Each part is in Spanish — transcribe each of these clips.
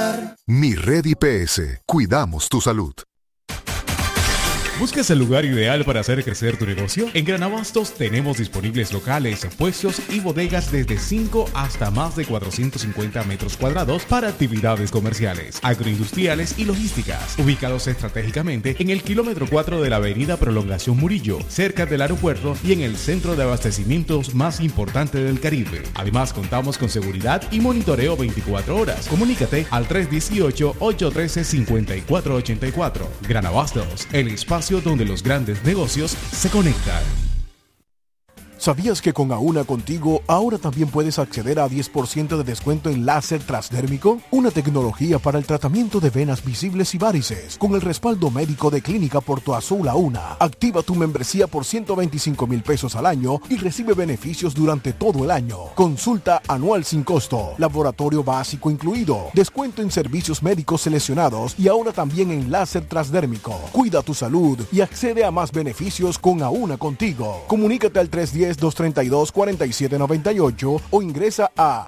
conectar. Mi Red IPS. Cuidamos tu salud. ¿Buscas el lugar ideal para hacer crecer tu negocio? En Gran Abastos tenemos disponibles locales, puestos y bodegas desde 5 hasta más de 450 metros cuadrados para actividades comerciales, agroindustriales y logísticas, ubicados estratégicamente en el kilómetro 4 de la avenida Prolongación Murillo, cerca del aeropuerto y en el centro de abastecimientos más importante del Caribe. Además, contamos con seguridad y monitoreo 24 horas. Comunícate al 318-813-5484. Gran Abastos, el espacio donde los grandes negocios se conectan. ¿Sabías que con Auna Contigo ahora también puedes acceder a 10% de descuento en láser transdérmico? Una tecnología para el tratamiento de venas visibles y varices, con el respaldo médico de Clínica Porto Azul Auna. Activa tu membresía por 125,000 pesos al año y recibe beneficios durante todo el año. Consulta anual sin costo, laboratorio básico incluido, descuento en servicios médicos seleccionados y ahora también en láser transdérmico. Cuida tu salud y accede a más beneficios con Auna Contigo. Comunícate al 310-232-4798 o ingresa a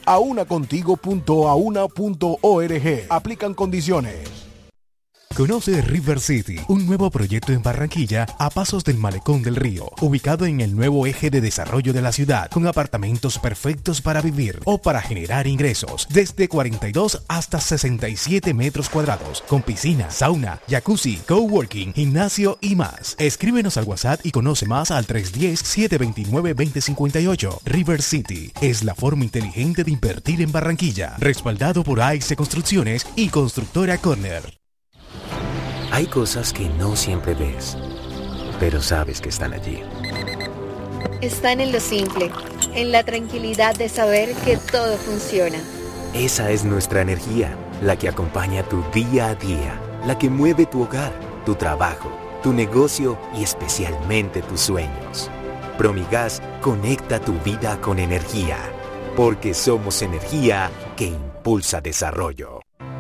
aunacontigo.auna.org. Aplican condiciones. Conoce River City, un nuevo proyecto en Barranquilla a pasos del Malecón del Río, ubicado en el nuevo eje de desarrollo de la ciudad, con apartamentos perfectos para vivir o para generar ingresos, desde 42 hasta 67 metros cuadrados, con piscina, sauna, jacuzzi, coworking, gimnasio y más. Escríbenos al WhatsApp y conoce más al 310-729-2058. River City es la forma inteligente de invertir en Barranquilla, respaldado por AIC Construcciones y Constructora Corner. Hay cosas que no siempre ves, pero sabes que están allí. Están en lo simple, en la tranquilidad de saber que todo funciona. Esa es nuestra energía, la que acompaña tu día a día, la que mueve tu hogar, tu trabajo, tu negocio y especialmente tus sueños. Promigas conecta tu vida con energía, porque somos energía que impulsa desarrollo.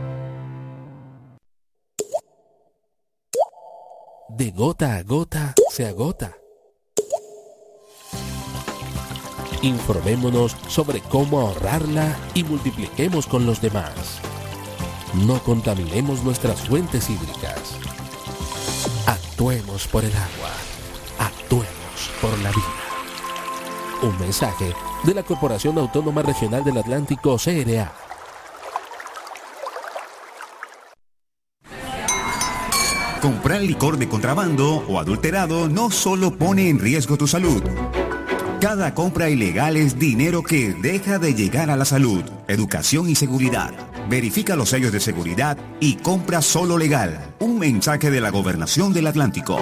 De gota a gota se agota. Informémonos sobre cómo ahorrarla y multipliquemos con los demás. No contaminemos nuestras fuentes hídricas. Actuemos por el agua. Actuemos por la vida. Un mensaje de la Corporación Autónoma Regional del Atlántico, CRA. Comprar licor de contrabando o adulterado no solo pone en riesgo tu salud. Cada compra ilegal es dinero que deja de llegar a la salud, educación y seguridad. Verifica los sellos de seguridad y compra solo legal. Un mensaje de la Gobernación del Atlántico.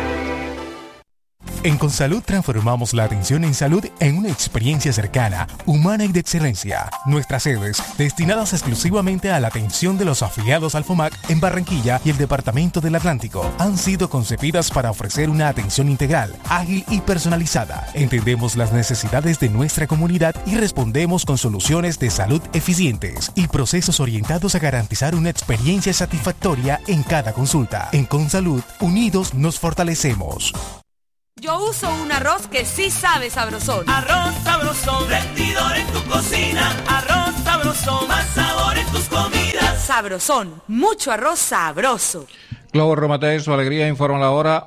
En Consalud transformamos la atención en salud en una experiencia cercana, humana y de excelencia. Nuestras sedes, destinadas exclusivamente a la atención de los afiliados al FOMAC en Barranquilla y el Departamento del Atlántico, han sido concebidas para ofrecer una atención integral, ágil y personalizada. Entendemos las necesidades de nuestra comunidad y respondemos con soluciones de salud eficientes y procesos orientados a garantizar una experiencia satisfactoria en cada consulta. En Consalud, unidos nos fortalecemos. Yo uso un arroz que sí sabe sabrosón. Arroz sabrosón, rendidor en tu cocina. Arroz sabrosón, más sabor en tus comidas. Sabrosón, mucho arroz sabroso. Globo Remate, su alegría, informa la hora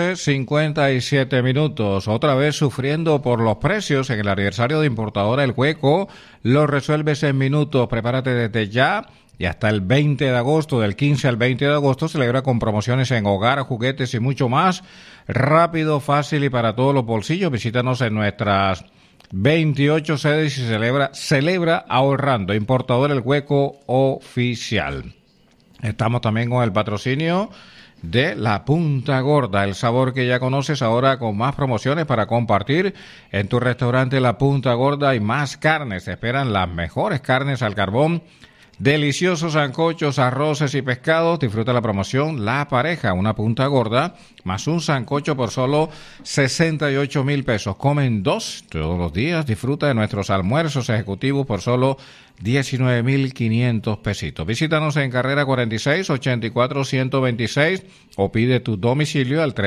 11:57. Otra vez sufriendo por los precios en el aniversario de Importadora El Hueco. Lo resuelves en minutos. Prepárate desde ya. Y hasta el 20 de agosto, del 15 al 20 de agosto, celebra con promociones en hogar, juguetes y mucho más. Rápido, fácil y para todos los bolsillos. Visítanos en nuestras 28 sedes y celebra ahorrando. Importador El Hueco Oficial. Estamos también con el patrocinio de La Punta Gorda, el sabor que ya conoces, ahora con más promociones para compartir en tu restaurante La Punta Gorda. Y más carnes, te esperan las mejores carnes al carbón. Deliciosos sancochos, arroces y pescados. Disfruta la promoción La Pareja, una punta gorda más un sancocho por solo 68,000 pesos. Comen dos todos los días. Disfruta de nuestros almuerzos ejecutivos por solo 19,500 pesitos. Visítanos en Carrera 46, 84-126 o pide tu domicilio al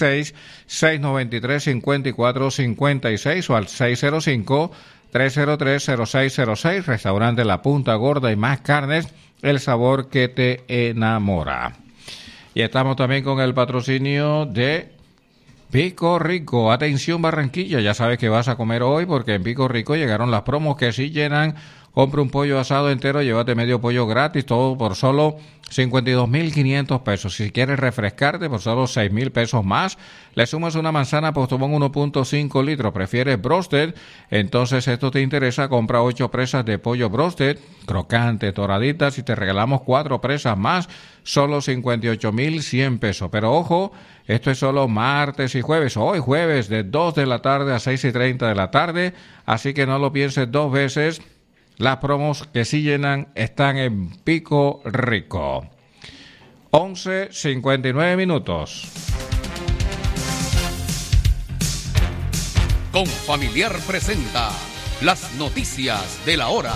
316-693-5456 o al 605-303-0606, restaurante La Punta Gorda. Y más carnes el sabor que te enamora. Y estamos también con el patrocinio de Pico Rico. Atención Barranquilla, ya sabes que vas a comer hoy porque en Pico Rico llegaron las promos que sí llenan. Compra un pollo asado entero, llévate medio pollo gratis, todo por solo 52.500 pesos. Si quieres refrescarte, por solo 6.000 pesos más, le sumas una manzana Postobón 1.5 litros. ¿Prefieres broasted? Entonces esto te interesa. Compra 8 presas de pollo broasted, crocante, doraditas, y te regalamos 4 presas más, solo 58.100 pesos. Pero ojo, esto es solo martes y jueves. Hoy jueves de 2 de la tarde a 6:30 de la tarde, así que no lo pienses dos veces. Las promos que sí llenan están en Pico Rico. 11:59 minutos. Confamiliar presenta las noticias de la hora.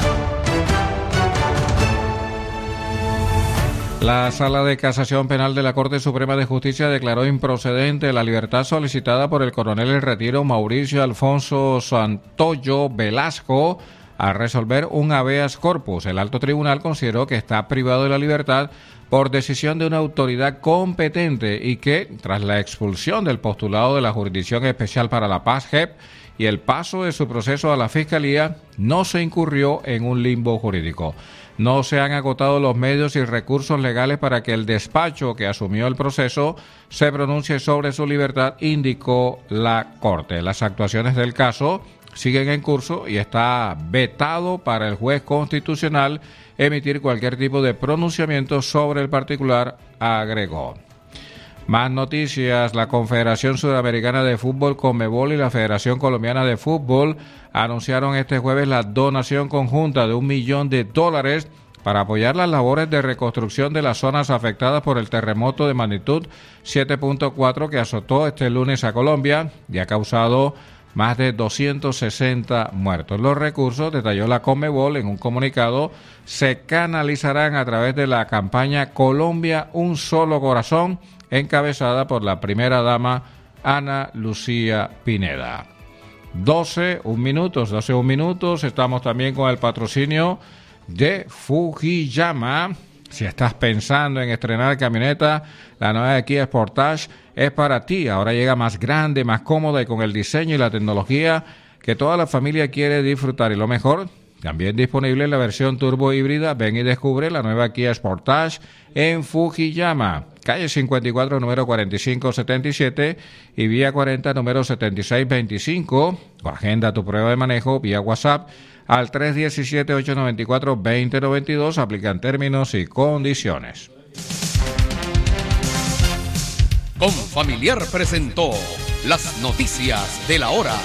La Sala de Casación Penal de la Corte Suprema de Justicia declaró improcedente la libertad solicitada por el coronel en retiro Mauricio Alfonso Santoyo Velasco al resolver un habeas corpus. El alto tribunal consideró que está privado de la libertad por decisión de una autoridad competente y que, tras la expulsión del postulado de la Jurisdicción Especial para la Paz, JEP, y el paso de su proceso a la Fiscalía, no se incurrió en un limbo jurídico. No se han agotado los medios y recursos legales para que el despacho que asumió el proceso se pronuncie sobre su libertad, indicó la Corte. Las actuaciones del caso siguen en curso y está vetado para el juez constitucional emitir cualquier tipo de pronunciamiento sobre el particular, agregó. Más noticias. La Confederación Sudamericana de Fútbol, Conmebol, y la Federación Colombiana de Fútbol anunciaron este jueves la donación conjunta de $1 millón para apoyar las labores de reconstrucción de las zonas afectadas por el terremoto de magnitud 7.4 que azotó este lunes a Colombia y ha causado más de 260 muertos. Los recursos, detalló la Conmebol en un comunicado, se canalizarán a través de la campaña Colombia Un Solo Corazón, encabezada por la primera dama Ana Lucía Pineda. 12 minutos. Estamos también con el patrocinio de Fujiyama. Si estás pensando en estrenar camioneta, la nueva Kia Sportage es para ti. Ahora llega más grande, más cómoda y con el diseño y la tecnología que toda la familia quiere disfrutar. Y lo mejor, también disponible en la versión turbo híbrida. Ven y descubre la nueva Kia Sportage en Fujiyama. Calle 54, número 4577 y vía 40, número 7625. O agenda tu prueba de manejo vía WhatsApp al 317-894-2092. Aplican términos y condiciones. Confamiliar presentó las noticias de la hora.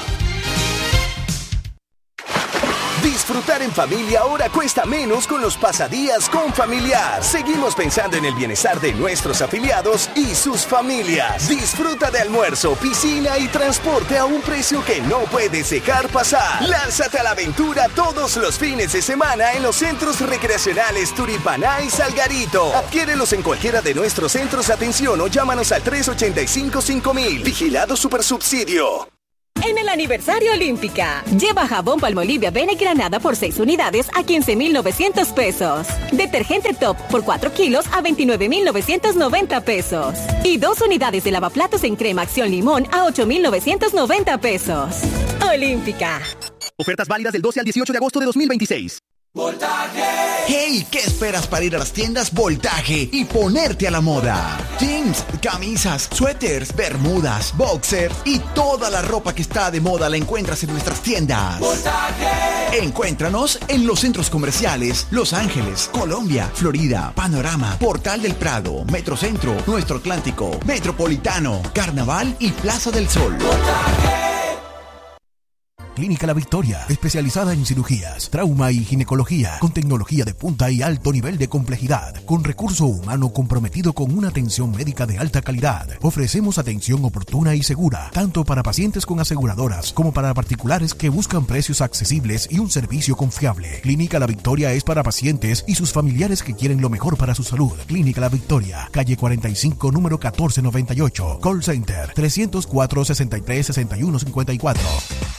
Disfrutar en familia ahora cuesta menos con los pasadías Confamiliar. Seguimos pensando en el bienestar de nuestros afiliados y sus familias. Disfruta de almuerzo, piscina y transporte a un precio que no puedes dejar pasar. Lánzate a la aventura todos los fines de semana en los centros recreacionales Turipaná y Salgarito. Adquiérelos en cualquiera de nuestros centros de atención o llámanos al 385-5000. Vigilado Supersubsidio. En el aniversario Olímpica, lleva jabón Palmolive Avena y Granada por 6 unidades a 15,900 pesos. Detergente Top por 4 kilos a 29,990 pesos. Y 2 unidades de lavaplatos en crema Acción Limón a 8,990 pesos. Olímpica. Ofertas válidas del 12 al 18 de agosto de 2026. ¡Voltaje! Hey, ¿qué esperas para ir a las tiendas Voltaje y ponerte a la moda? Jeans, camisas, suéteres, bermudas, boxers y toda la ropa que está de moda la encuentras en nuestras tiendas. ¡Voltaje! Encuéntranos en los centros comerciales Los Ángeles, Colombia, Florida, Panorama, Portal del Prado, Metrocentro, Nuestro Atlántico, Metropolitano, Carnaval y Plaza del Sol. ¡Voltaje! Clínica La Victoria, especializada en cirugías, trauma y ginecología, con tecnología de punta y alto nivel de complejidad, con recurso humano comprometido con una atención médica de alta calidad. Ofrecemos atención oportuna y segura, tanto para pacientes con aseguradoras como para particulares que buscan precios accesibles y un servicio confiable. Clínica La Victoria es para pacientes y sus familiares que quieren lo mejor para su salud. Clínica La Victoria, calle 45, número 1498. Call Center 304-63-6154. Recuerda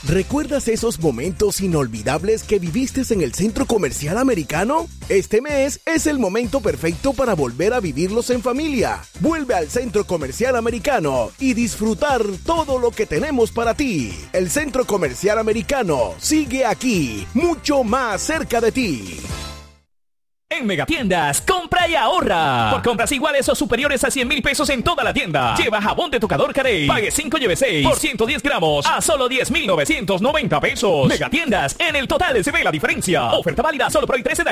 ¿Recuerdas esos momentos inolvidables que viviste en el Centro Comercial Americano? Este mes es el momento perfecto para volver a vivirlos en familia. Vuelve al Centro Comercial Americano y disfrutar todo lo que tenemos para ti. El Centro Comercial Americano sigue aquí, mucho más cerca de ti. En Megatiendas, compra y ahorra. Por compras iguales o superiores a 100,000 pesos en toda la tienda, lleva jabón de tocador Carey. Pague 5 lleve 6 por 110 gramos a solo 10,990 pesos. Megatiendas, en el total se ve la diferencia. Oferta válida solo por el 13 de